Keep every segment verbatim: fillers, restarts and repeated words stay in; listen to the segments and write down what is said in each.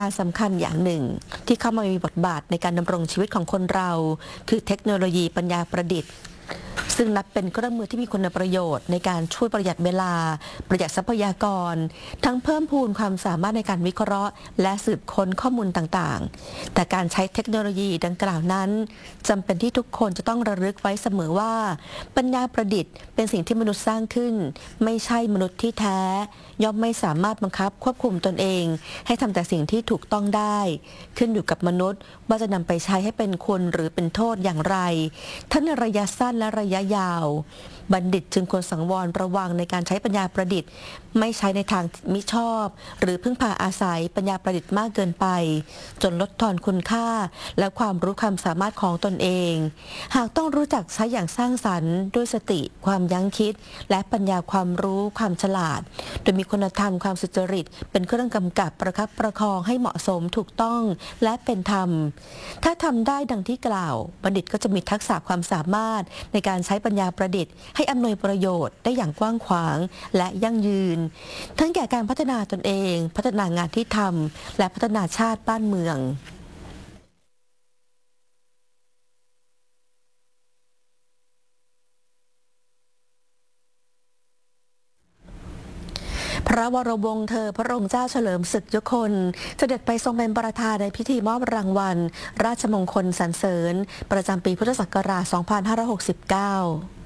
สำคัญอย่างหนึ่งที่เข้ามามีบทบาทในการดำรงชีวิตของคนเราคือเทคโนโลยีปัญญาประดิษฐ์ซึ่งนับเป็นเครื่องมือที่มีคุณประโยชน์ในการช่วยประหยัดเวลาประหยัดทรัพยากรทั้งเพิ่มพูนความสามารถในการวิเคราะห์และสืบค้นข้อมูลต่างๆแต่การใช้เทคโนโลยีดังกล่าวนั้นจำเป็นที่ทุกคนจะต้องระลึกไว้เสมอว่าปัญญาประดิษฐ์เป็นสิ่งที่มนุษย์สร้างขึ้นไม่ใช่มนุษย์ที่แท้ย่อมไม่สามารถบังคับควบคุมตนเองให้ทำแต่สิ่งที่ถูกต้องได้ขึ้นอยู่กับมนุษย์ว่าจะนำไปใช้ให้เป็นคุณหรือเป็นโทษอย่างไรทั้งในระยะสั้นและระยะยาวบัณฑิตจึงควรสังวรระวังในการใช้ปัญญาประดิษฐ์ไม่ใช้ในทางมิชอบหรือพึ่งพาอาศัยปัญญาประดิษฐ์มากเกินไปจนลดทอนคุณค่าและความรู้ความสามารถของตนเองหากต้องรู้จักใช้อย่างสร้างสรรค์ด้วยสติความยั้งคิดและปัญญาความรู้ความฉลาดโดยมีคุณธรรมความสุจริตเป็นเครื่องกำกับประคับประคองให้เหมาะสมถูกต้องและเป็นธรรมถ้าทำได้ดังที่กล่าวบัณฑิตก็จะมีทักษะความสามารถในการใช้ปัญญาประดิษฐ์ให้อำนวยประโยชน์ได้อย่างกว้างขวางและยั่งยืนทั้งแก่การพัฒนาตนเองพัฒนางานที่ทำและพัฒนาชาติบ้านเมืองพระวรวงศ์เธอพระองค์เจ้าเฉลิมศึกยคลเสด็จไปทรงเป็นประธานในพิธีมอบรางวัลราชมงคลสรรเสริญประจำปีพุทธศักราช สองพันห้าร้อยหกสิบเก้า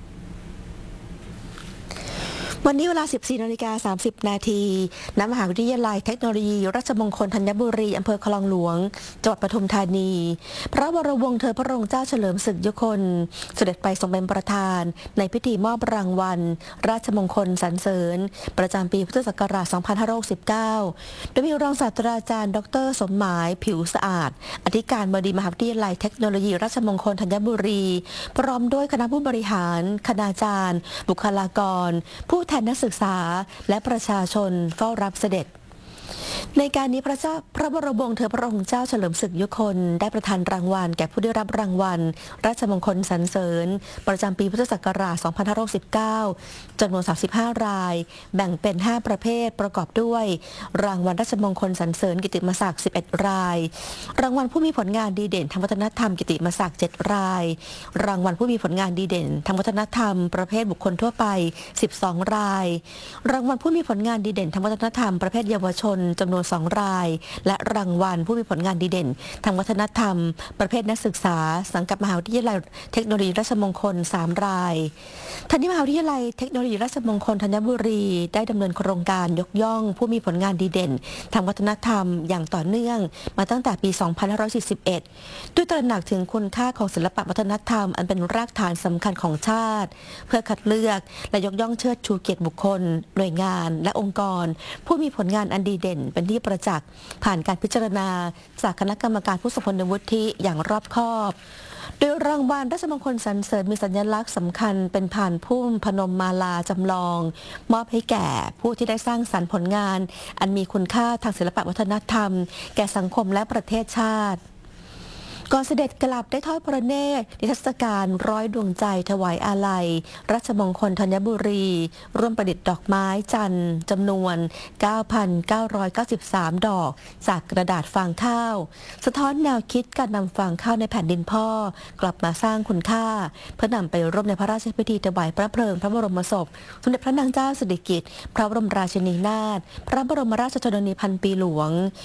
วันนี้เวลา สิบสี่นาฬิกาสามสิบนาที ณ มหาวิทยาลัยเทคโนโลยีราชมงคลธัญบุรีอำเภอคลองหลวงจังหวัดปทุมธานีพระวรวงศ์เธอพระองค์เจ้าเฉลิมศึกยคลเสด็จไปทรงเป็นประธานในพิธีมอบรางวัลราชมงคลสรรเสริญประจำปีพุทธศักราช สองพันห้าร้อยหกสิบเก้า โดยมีรองศาสตราจารย์ดรสมหมายผิวสะอาดอธิการบดีมหาวิทยาลัยเทคโนโลยีราชมงคลธัญบุรีพร้อมด้วยคณะผู้บริหารคณาจารย์บุคลากรผู้แทนนักศึกษาและประชาชนเฝ้ารับเสด็จในการนี้พระเจ้าพระบรมวงศ์เธอพระองค์เจ้าเฉลิมศึกยุคนได้ประทานรางวัลแก่ผู้ได้รับรางวัลราชมงคลสรรเสริญประจำปีพุทธศักราช สองพันห้าร้อยสิบเก้า จำนวน สามสิบห้า รายแบ่งเป็น ห้า ประเภทประกอบด้วยรางวัลราชมงคลสรรเสริญกิตติมศักดิ์ สิบเอ็ด รายรางวัลผู้มีผลงานดีเด่นทางวัฒนธรรมกิตติมศักดิ์ เจ็ด รายรางวัลผู้มีผลงานดีเด่นทางวัฒนธรรมประเภทบุคคลทั่วไป สิบสอง รายรางวัลผู้มีผลงานดีเด่นทางวัฒนธรรมประเภทเยาวชนจำนวน สอง รายและรางวัลผู้มีผลงานดีเด่นทางวัฒนธรรมประเภทนักศึกษาสังกัดมหาวิทยาลัยเทคโนโลยีราชมงคล สาม รายทันทีมหาวิทยาลัยเทคโนโลยีราชมงคลธัญบุรีได้ดำเนินโครงการยกย่องผู้มีผลงานดีเด่นทางวัฒนธรรมอย่างต่อเนื่องมาตั้งแต่ปี สองพันห้าร้อยสี่สิบเอ็ด ด้วยตระหนักถึงคุณค่าของศิลปะวัฒนธรรมอันเป็นรากฐานสำคัญของชาติเพื่อคัดเลือกและยกย่องเชิดชูเกียรติบุคคลหน่วยงานและองค์กรผู้มีผลงานอันดีเด่นเป็นที่ประจักษ์ผ่านการพิจารณาจากคณะกรรมการผู้ทรงคุณวุฒิอย่างรอบคอบโดยรางวัลราชมงคลสรรเสริญมีสัญลักษณ์สำคัญเป็นผ่านพุ่มพนมมาลาจำลองมอบให้แก่ผู้ที่ได้สร้างสรรค์ผลงานอันมีคุณค่าทางศิลปวัฒนธรรมแก่สังคมและประเทศชาติก่อนเสด็จกลับได้ทอดพระเนตรนิทรรศการร้อยดวงใจถวายอาลัยราชมงคลธัญบุรีร่วมประดิษฐ์ดอกไม้จันทร์จำนวน เก้าพันเก้าร้อยเก้าสิบสาม ดอกจากกระดาษฟางข้าวสะท้อนแนวคิดการนำฟางข้าวในแผ่นดินพ่อกลับมาสร้างคุณค่าเพื่อนำไปร่วมในพระราชพิธีถวายพระเพลิงพระบรมศพสมเด็จพระนางเจ้าสิริกิติ์พระบรมราชินีนาถพระบรมราชชนนีพันปีหลวง